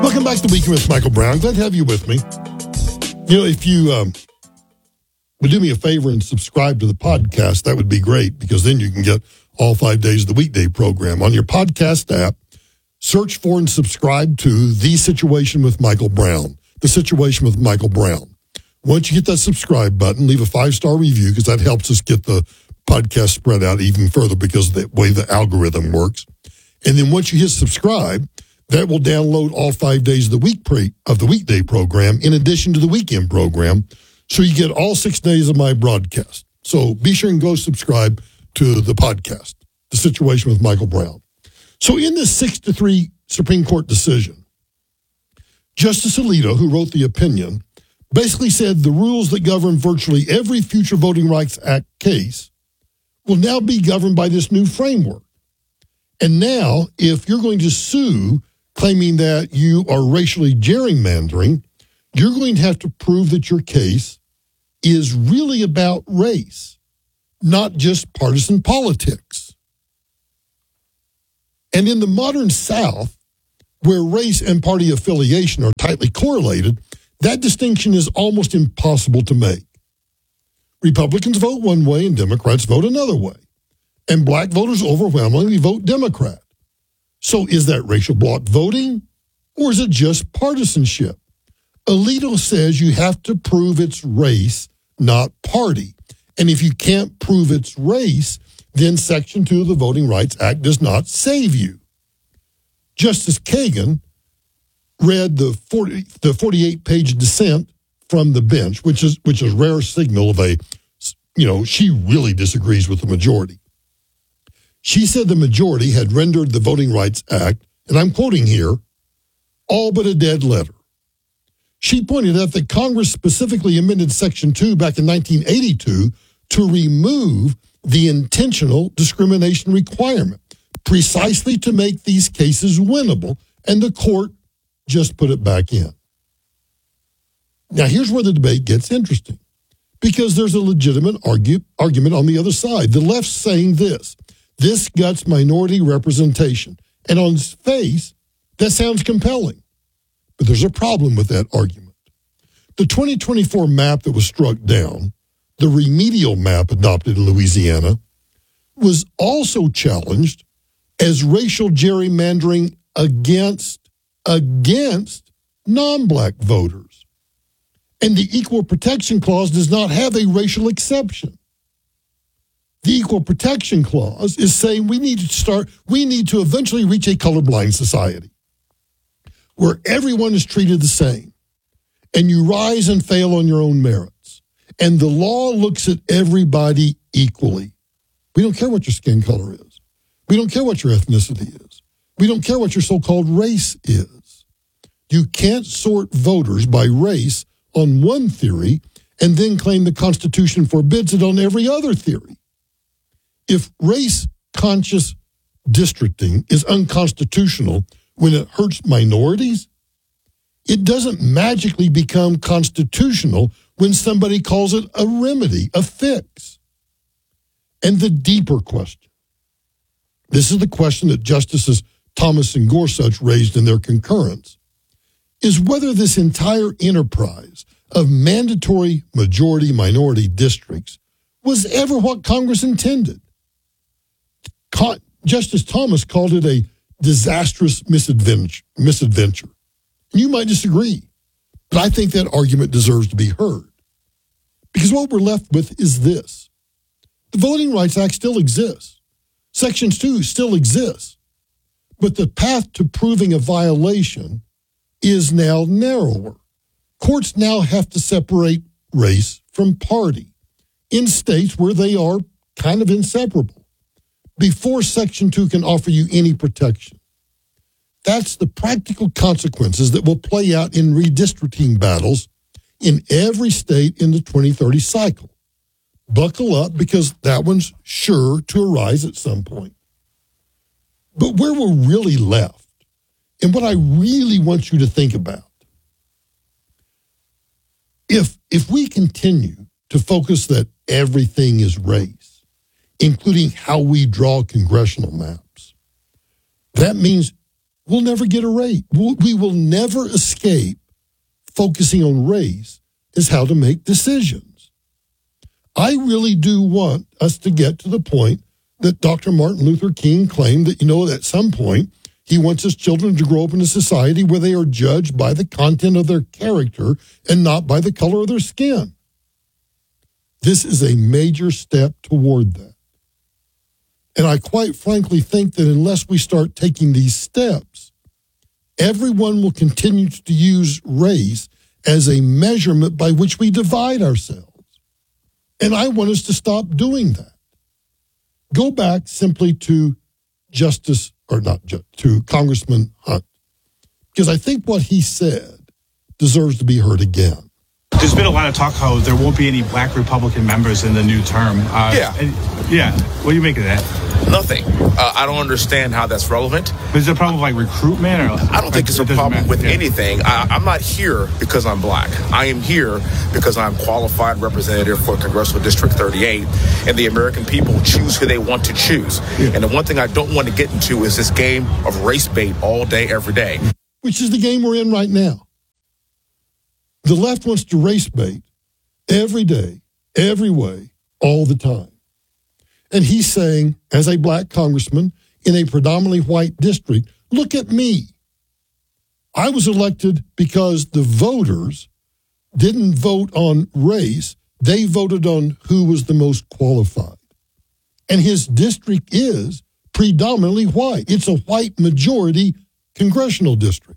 Welcome back to the Weekend with Michael Brown. Glad to have you with me. You know, if you would do me a favor and subscribe to the podcast, that would be great, because then you can get all 5 days of the weekday program. On your podcast app, search for and subscribe to The Situation with Michael Brown. The Situation with Michael Brown. Once you hit that subscribe button, leave a 5-star review, because that helps us get the podcast spread out even further because of the way the algorithm works. And then once you hit subscribe, that will download all 5 days of the weekday program in addition to the weekend program. So you get all 6 days of my broadcast. So be sure and go subscribe to the podcast, The Situation with Michael Brown. So in this 6-3 Supreme Court decision, Justice Alito, who wrote the opinion, basically said the rules that govern virtually every future Voting Rights Act case will now be governed by this new framework. And now, if you're going to sue claiming that you are racially gerrymandering, you're going to have to prove that your case is really about race, not just partisan politics. And in the modern South, where race and party affiliation are tightly correlated, that distinction is almost impossible to make. Republicans vote one way and Democrats vote another way. And black voters overwhelmingly vote Democrat. So is that racial bloc voting, or is it just partisanship? Alito says you have to prove it's race, not party. And if you can't prove it's race, then Section 2 of the Voting Rights Act does not save you. Justice Kagan read the 48-page dissent from the bench, which is rare signal of she really disagrees with the majority. She said the majority had rendered the Voting Rights Act, and I'm quoting here, all but a dead letter. She pointed out that Congress specifically amended Section 2 back in 1982 to remove the intentional discrimination requirement, precisely to make these cases winnable, and the court just put it back in. Now, here's where the debate gets interesting, because there's a legitimate argument on the other side. The left's saying this guts minority representation. And on its face, that sounds compelling. But there's a problem with that argument. The 2024 map that was struck down, the remedial map adopted in Louisiana, was also challenged as racial gerrymandering against non-black voters. And the Equal Protection Clause does not have a racial exception. The Equal Protection Clause is saying we need to eventually reach a colorblind society where everyone is treated the same and you rise and fail on your own merits. And the law looks at everybody equally. We don't care what your skin color is. We don't care what your ethnicity is. We don't care what your so-called race is. You can't sort voters by race on one theory and then claim the Constitution forbids it on every other theory. If race-conscious districting is unconstitutional when it hurts minorities, it doesn't magically become constitutional when somebody calls it a remedy, a fix. And the deeper question, this is the question that Justices Thomas and Gorsuch raised in their concurrence, is whether this entire enterprise of mandatory majority-minority districts was ever what Congress intended. Justice Thomas called it a disastrous misadventure. And you might disagree, but I think that argument deserves to be heard. Because what we're left with is this. The Voting Rights Act still exists. Section 2 still exists. But the path to proving a violation is now narrower. Courts now have to separate race from party in states where they are kind of inseparable before Section 2 can offer you any protection. That's the practical consequences that will play out in redistricting battles in every state in the 2030 cycle. Buckle up, because that one's sure to arise at some point. But where we're really left, and what I really want you to think about, if we continue to focus that everything is race, including how we draw congressional maps, that means we'll never get a rate. We will never escape focusing on race as how to make decisions. I really do want us to get to the point that Dr. Martin Luther King claimed that, at some point, he wants his children to grow up in a society where they are judged by the content of their character and not by the color of their skin. This is a major step toward that. And I quite frankly think that unless we start taking these steps, everyone will continue to use race as a measurement by which we divide ourselves. And I want us to stop doing that. Go back simply to to Congressman Hunt, because I think what he said deserves to be heard again. There's been a lot of talk how there won't be any black Republican members in the new term. What do you make of that? Nothing. I don't understand how that's relevant. Is it a problem with recruitment? I don't think it's a problem with anything. I'm not here because I'm black. I am here because I'm qualified representative for Congressional District 38, and the American people choose who they want to choose. Yeah. And the one thing I don't want to get into is this game of race bait all day, every day. Which is the game we're in right now. The left wants to race bait every day, every way, all the time. And he's saying, as a black congressman in a predominantly white district, look at me. I was elected because the voters didn't vote on race. They voted on who was the most qualified. And his district is predominantly white. It's a white majority congressional district.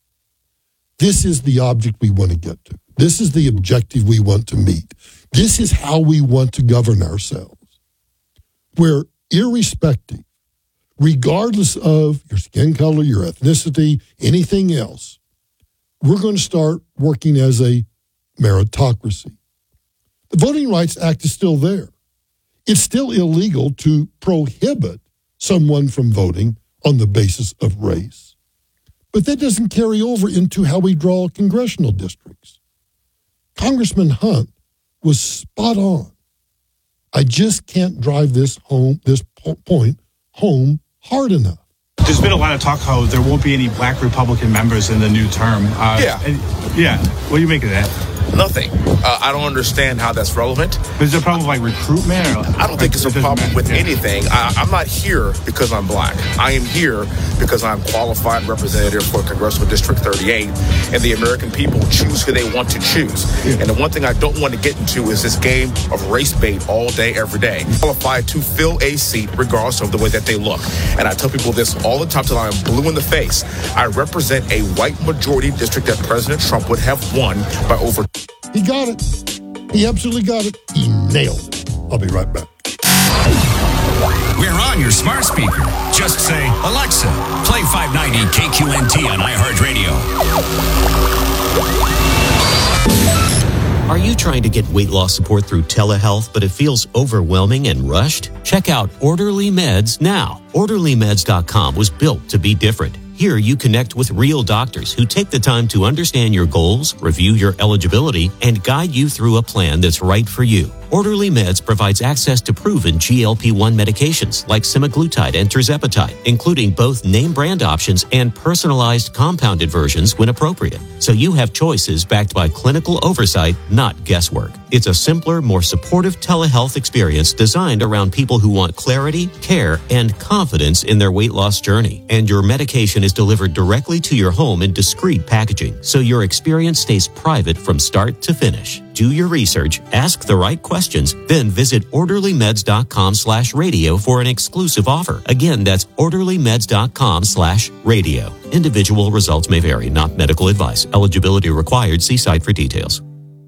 This is the object we want to get to. This is the objective we want to meet. This is how we want to govern ourselves. Where irrespective, regardless of your skin color, your ethnicity, anything else, we're going to start working as a meritocracy. The Voting Rights Act is still there. It's still illegal to prohibit someone from voting on the basis of race. But that doesn't carry over into how we draw congressional districts. Congressman Hunt was spot on. I just can't drive this point home hard enough. There's been a lot of talk how there won't be any black Republican members in the new term. What do you make of that? Nothing. I don't understand how that's relevant. Is it a problem with recruitment? I don't think it's a problem with anything. I'm not here because I'm black. I am here because I'm qualified representative for Congressional District 38, and the American people choose who they want to choose. Yeah. And the one thing I don't want to get into is this game of race bait all day, every day. I'm qualified to fill a seat regardless of the way that they look. And I tell people this all the time till I am blue in the face. I represent a white majority district that President Trump would have won by over. He got it. He absolutely got it. He nailed it. I'll be right back. We're on your smart speaker. Just say, Alexa, play 590 KQNT on iHeartRadio. Are you trying to get weight loss support through telehealth, but it feels overwhelming and rushed? Check out Orderly Meds now. OrderlyMeds.com was built to be different. Here, you connect with real doctors who take the time to understand your goals, review your eligibility, and guide you through a plan that's right for you. Orderly Meds provides access to proven GLP-1 medications like semaglutide and tirzepatide, including both name brand options and personalized compounded versions when appropriate. So you have choices backed by clinical oversight, not guesswork. It's a simpler, more supportive telehealth experience designed around people who want clarity, care, and confidence in their weight loss journey. And your medication is delivered directly to your home in discreet packaging, so your experience stays private from start to finish. Do your research, ask the right questions, then visit orderlymeds.com/radio for an exclusive offer. Again, that's orderlymeds.com/radio. Individual results may vary, not medical advice. Eligibility required. See site for details.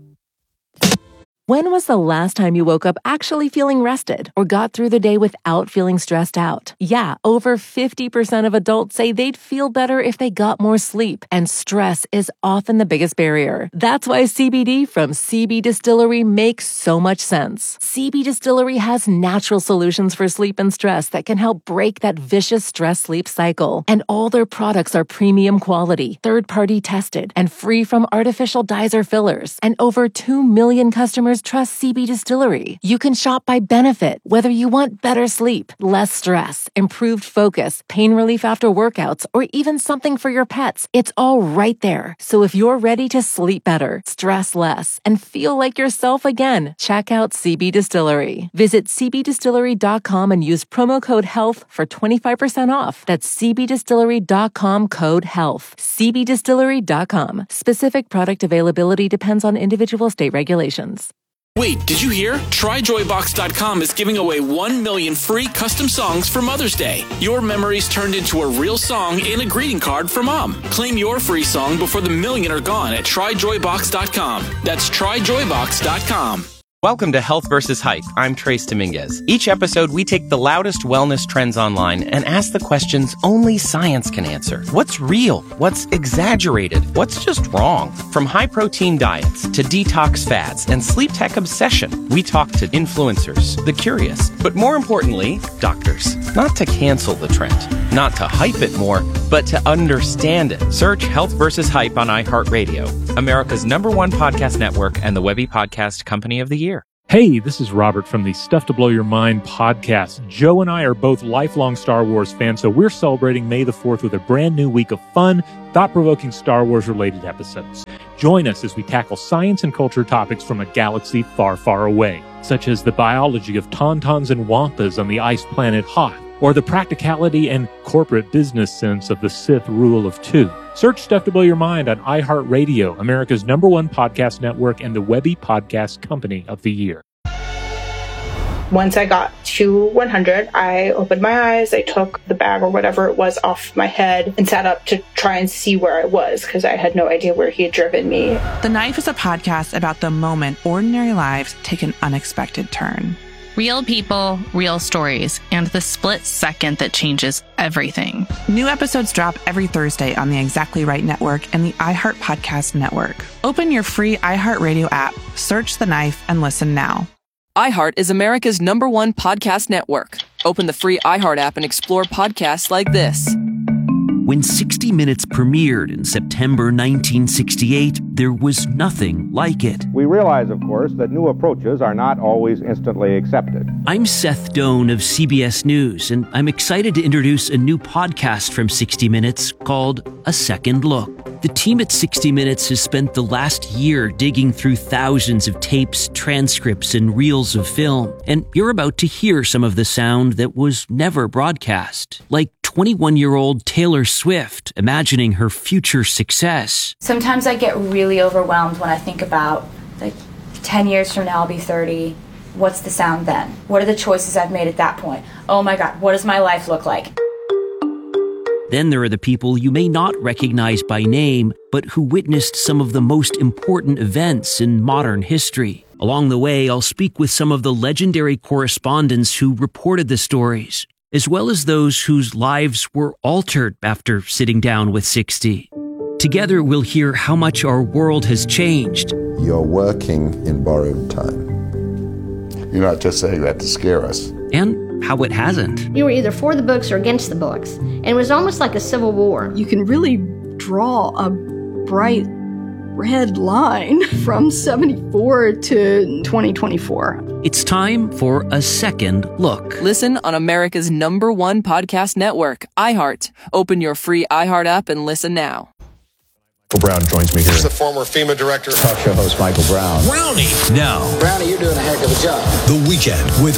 When was the last time you woke up actually feeling rested or got through the day without feeling stressed out? Yeah, over 50% of adults say they'd feel better if they got more sleep, and stress is often the biggest barrier. That's why CBD from CB Distillery makes so much sense. CB Distillery has natural solutions for sleep and stress that can help break that vicious stress-sleep cycle. And all their products are premium quality, third-party tested, and free from artificial dyes or fillers. And over 2 million customers customers trust CB Distillery. You can shop by benefit, whether you want better sleep, less stress, improved focus, pain relief after workouts, or even something for your pets. It's all right there. So if you're ready to sleep better, stress less, and feel like yourself again, check out CB Distillery. Visit cbdistillery.com and use promo code HEALTH for 25% off. That's cbdistillery.com, code HEALTH. cbdistillery.com. Specific product availability depends on individual state regulations. Wait, did you hear? TryJoyBox.com is giving away 1 million free custom songs for Mother's Day. Your memories turned into a real song and a greeting card for Mom. Claim your free song before the million are gone at TryJoyBox.com. That's TryJoyBox.com. Welcome to Health vs. Hype. I'm Trace Dominguez. Each episode, we take the loudest wellness trends online and ask the questions only science can answer. What's real? What's exaggerated? What's just wrong? From high-protein diets to detox fads and sleep tech obsession, we talk to influencers, the curious, but more importantly, doctors. Not to cancel the trend, not to hype it more, but to understand it. Search Health vs. Hype on iHeartRadio, America's #1 podcast network and the Webby Podcast Company of the Year. Hey, this is Robert from the Stuff to Blow Your Mind podcast. Joe and I are both lifelong Star Wars fans, so we're celebrating May the 4th with a brand new week of fun, thought-provoking Star Wars-related episodes. Join us as we tackle science and culture topics from a galaxy far, far away, such as the biology of tauntauns and wampas on the ice planet Hoth, or the practicality and corporate business sense of the Sith Rule of Two. Search Stuff to Blow Your Mind on iHeartRadio, America's #1 podcast network and the Webby Podcast Company of the Year. Once I got to 100, I opened my eyes, I took the bag or whatever it was off my head and sat up to try and see where I was because I had no idea where he had driven me. The Knife is a podcast about the moment ordinary lives take an unexpected turn. Real people, real stories, and the split second that changes everything. New episodes drop every Thursday on the Exactly Right Network and the iHeart Podcast Network. Open your free iHeartRadio app, search The Knife, and listen now. iHeart is America's #1 podcast network. Open the free iHeart app and explore podcasts like this. When 60 Minutes premiered in September 1968, there was nothing like it. We realize, of course, that new approaches are not always instantly accepted. I'm Seth Doan of CBS News, and I'm excited to introduce a new podcast from 60 Minutes called A Second Look. The team at 60 Minutes has spent the last year digging through thousands of tapes, transcripts, and reels of film, and you're about to hear some of the sound that was never broadcast, like 21-year-old Taylor Swift imagining her future success. Sometimes I get really overwhelmed when I think about, 10 years from now I'll be 30. What's the sound then? What are the choices I've made at that point? Oh my God, what does my life look like? Then there are the people you may not recognize by name, but who witnessed some of the most important events in modern history. Along the way, I'll speak with some of the legendary correspondents who reported the stories, as well as those whose lives were altered after sitting down with 60. Together, we'll hear how much our world has changed. You're working in borrowed time. You're not just saying that to scare us. And how it hasn't. You were either for the books or against the books, and it was almost like a civil war. You can really draw a bright red line from 74 to 2024. It's time for A Second Look. Listen on America's #1 podcast network, iHeart. Open your free iHeart app and listen now. Michael Brown joins me here. He's the former FEMA director. Talk show host Michael Brown. Brownie. Now. Brownie, you're doing a heck of a job. The Weekend with